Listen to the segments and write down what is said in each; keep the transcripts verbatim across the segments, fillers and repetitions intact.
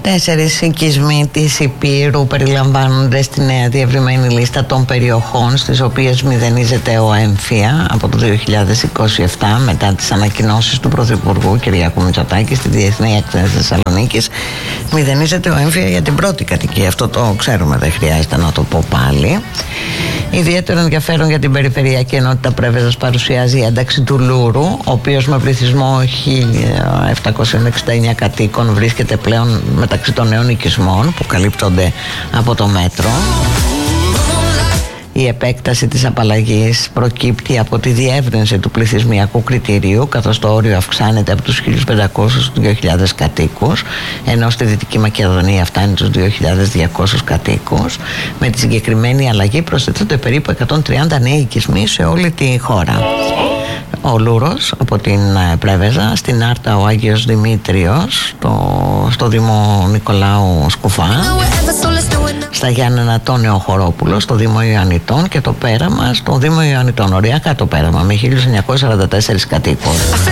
Τέσσερις οικισμοί της Υπήρου περιλαμβάνονται στη νέα διευρυμένη λίστα των περιοχών στις οποίες μηδενίζεται ο έμφυα από το δύο χιλιάδες είκοσι επτά μετά τις ανακοινώσεις του Πρωθυπουργού Κυριάκου Μητσοτάκη στη Διεθνή Έκθεση Θεσσαλονίκης. Μηδενίζεται ο έμφυα για την πρώτη κατοικία. Αυτό το ξέρουμε, δεν χρειάζεται να το πω πάλι. Ιδιαίτερο ενδιαφέρον για την Περιφερειακή Ενότητα Πρέβεζας παρουσιάζει η ένταξη του Λούρου, ο οποίος με πληθυσμό χίλια επτακόσια εξήντα εννέα κατοίκων βρίσκεται πλέον μεταξύ των νέων οικισμών που καλύπτονται από το μέτρο. Η επέκταση της απαλλαγής προκύπτει από τη διεύρυνση του πληθυσμιακού κριτηρίου, καθώς το όριο αυξάνεται από τους χίλιους πεντακόσιους στους δύο χιλιάδες κατοίκους, ενώ στη Δυτική Μακεδονία φτάνει στους δύο χιλιάδες διακόσιους κατοίκους. Με τη συγκεκριμένη αλλαγή προσθέτονται περίπου εκατόν τριάντα νέοι οικισμοί σε όλη τη χώρα. Ο Λούρος από την Πρέβεζα, στην Άρτα ο Άγιος Δημήτριος, στο, στο Δήμο Νικολάου Σκουφά, στα Γιάννενα το Νεοχωρόπουλο, στο Δήμο Ιωαννητών και το Πέραμα στο Δήμο Ιωαννητών. Οριακά το Πέραμα με χίλιους εννιακόσιους σαράντα τέσσερις κατοίκους.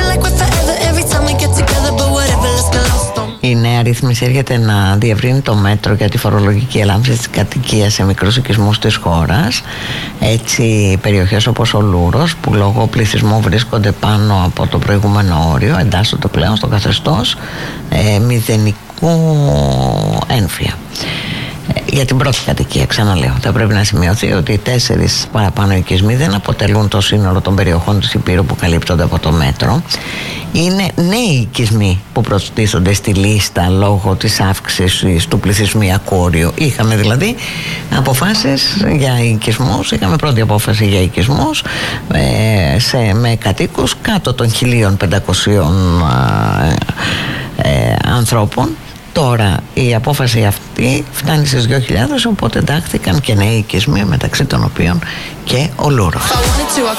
Η νέα ρύθμιση έρχεται να διευρύνει το μέτρο για τη φορολογική ελάμψη της κατοικίας σε μικρούς οικισμούς της χώρας. Έτσι, οι περιοχές όπως ο Λούρος, που λόγω πληθυσμού βρίσκονται πάνω από το προηγούμενο όριο, εντάσσονται πλέον στο καθεστώς ε, μηδενικού έμφυα. Για την πρώτη κατοικία, ξαναλέω, θα πρέπει να σημειωθεί ότι οι τέσσερις παραπάνω οικισμοί δεν αποτελούν το σύνολο των περιοχών της Υπήρου που καλύπτονται από το μέτρο. Είναι νέοι οικισμοί που προστίθονται στη λίστα λόγω της αύξησης του πληθυσμιακού όριου. Είχαμε δηλαδή αποφάσεις για οικισμούς, είχαμε πρώτη απόφαση για οικισμούς ε, σε, με κατοίκους κάτω των χίλια πεντακόσιων ε, ε, ανθρώπων. Τώρα η απόφαση αυτή φτάνει στις δύο χιλιάδες, οπότε εντάχθηκαν και νέοι οικισμοί, μεταξύ των οποίων και ο Λούρος.